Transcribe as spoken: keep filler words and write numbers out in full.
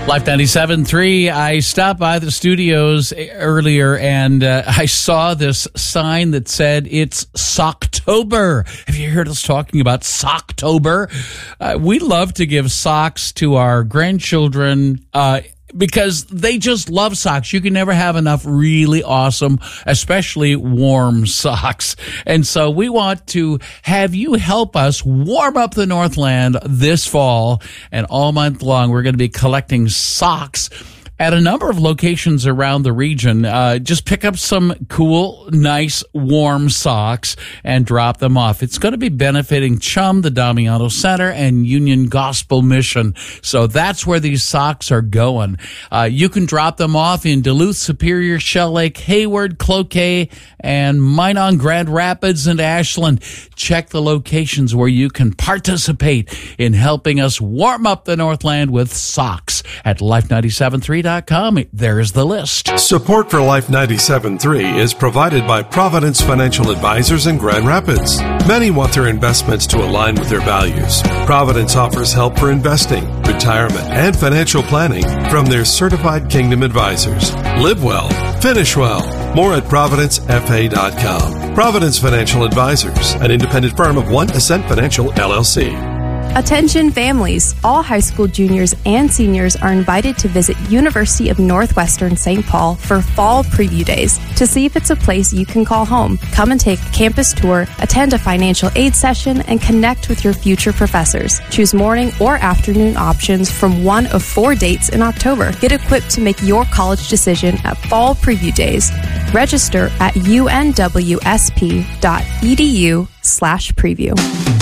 Life ninety-seven point three, I stopped by the studios earlier and uh, I saw this sign that said it's Socktober. Have you heard us talking about Socktober? Uh, we love to give socks to our grandchildren uh because they just love socks. You can never have enough really awesome, especially warm socks. And so we want to have you help us warm up the Northland this fall. And all month long, we're going to be collecting socks at a number of locations around the region. Uh, just pick up some cool, nice, warm socks and drop them off. It's going to be benefiting Chum, the Damiano Center, and Union Gospel Mission. So that's where these socks are going. Uh, you can drop them off in Duluth, Superior, Shell Lake, Hayward, Cloquet, and Minot, Grand Rapids, and Ashland. Check the locations where you can participate in helping us warm up the Northland with socks at life ninety-seven point three dot com. There's the list. Support for Life ninety-seven point three is provided by Providence Financial Advisors in Grand Rapids. Many want their investments to align with their values. Providence offers help for investing, retirement, and financial planning from their certified Kingdom advisors. Live well, finish well. More at providence f a dot com. Providence Financial Advisors, an independent firm of One Ascent Financial, L L C. Attention families. All high school juniors and seniors are invited to visit University of Northwestern Saint Paul for fall preview days to see if it's a place you can call home. Come and take a campus tour, attend a financial aid session, and connect with your future professors. Choose morning or afternoon options from one of four dates in October. Get equipped to make your college decision at Fall Preview Days. Register at unwsp.edu slash preview.